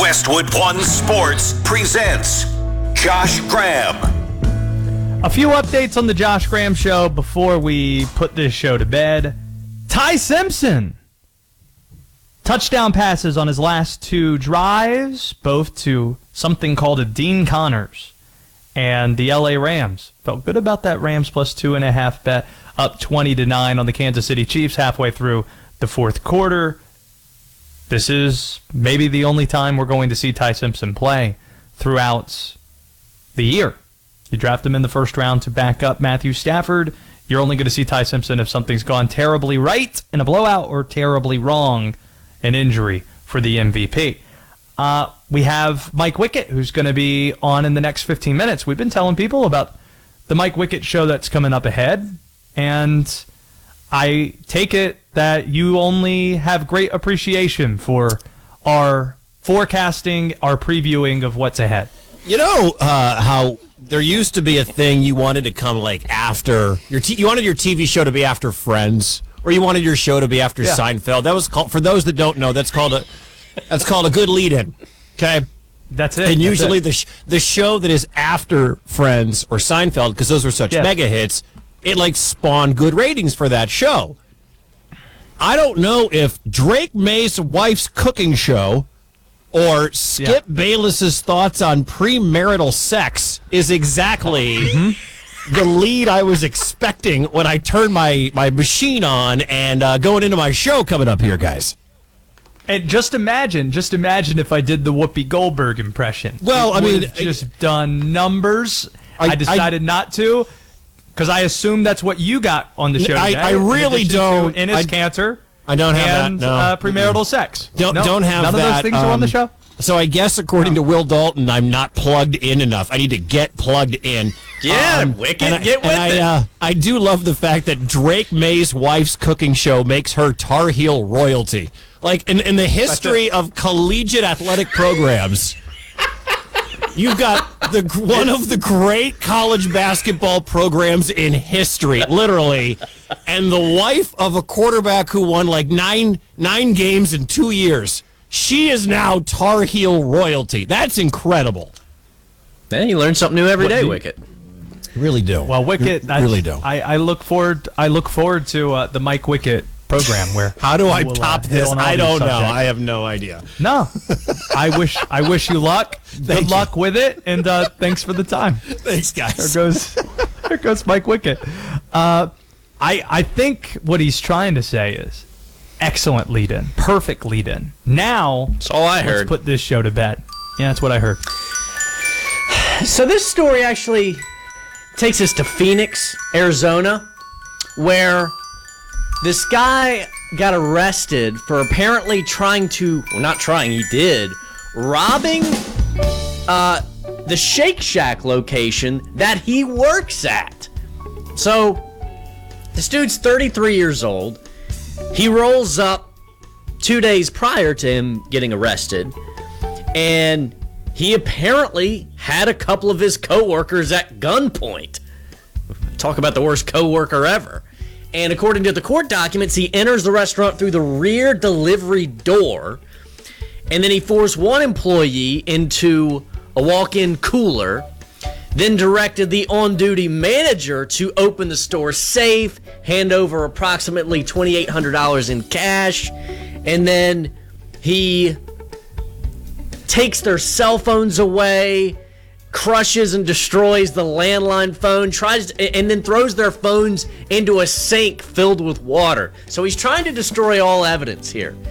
Westwood One Sports presents Josh Graham. A few updates on the Josh Graham Show before we put this show to bed. Ty Simpson. Touchdown passes on his last two drives, both to something called a Dean Connors and the LA Rams. Felt good about that Rams plus 2.5 bet, up 20-9 on the Kansas City Chiefs halfway through the fourth quarter. This is maybe the only time we're going to see Ty Simpson play throughout the year. You draft him in the first round to back up Matthew Stafford. You're only going to see Ty Simpson if something's gone terribly right in a blowout or terribly wrong, an injury for the MVP. We have Mike Wickett, who's going to be on in the next 15 minutes. We've been telling people about the Mike Wickett show that's coming up ahead, and I take it that you only have great appreciation for our forecasting, our previewing of what's ahead. You know how there used to be a thing you wanted to come like after you wanted your TV show to be after Friends, or you wanted your show to be after Seinfeld. That was called, for those that don't know, that's called a good lead-in. Okay, that's it. And usually the show that is after Friends or Seinfeld, because those were such mega hits, it like spawned good ratings for that show. I don't know if Drake May's wife's cooking show or Skip Bayless's thoughts on premarital sex is exactly the lead I was expecting when I turned my machine on and going into my show coming up here, guys. And just imagine if I did the Whoopi Goldberg impression. Well, I mean, just done numbers. I decided not to, because I assume that's what you got on the show today. I really don't. Innis cancer. I don't have and, that. No. Premarital sex. Don't have none that. None of those things are on the show? So I guess according to Will Dalton, I'm not plugged in enough. I need to get plugged in. Yeah, Wicked, get with it. I do love the fact that Drake May's wife's cooking show makes her Tar Heel royalty. Like, in the history of collegiate athletic programs, you've got one of the great college basketball programs in history, literally, and the wife of a quarterback who won like nine games in 2 years. She is now Tar Heel royalty. That's incredible. Man, you learn something new every day, Wickett. Really do. Well, Wickett, really do. I look forward to the Mike Wickett program where how do I top this? I don't know. Subjects. I have no idea. No, I wish you luck. Good luck with it, and thanks for the time. Thanks, guys. There goes Mike Wickett. I think what he's trying to say is excellent lead-in, perfect lead-in. Now that's all I heard. Let's put this show to bed. Yeah, that's what I heard. So this story actually takes us to Phoenix, Arizona, where this guy got arrested for apparently he did, robbing the Shake Shack location that he works at. So, this dude's 33 years old. He rolls up 2 days prior to him getting arrested, and he apparently had a couple of his coworkers at gunpoint. Talk about the worst coworker ever. And according to the court documents, he enters the restaurant through the rear delivery door, and then he forced one employee into a walk-in cooler, then directed the on-duty manager to open the store safe, hand over approximately $2,800 in cash, and then he takes their cell phones away, crushes and destroys the landline phone, and then throws their phones into a sink filled with water. So he's trying to destroy all evidence here.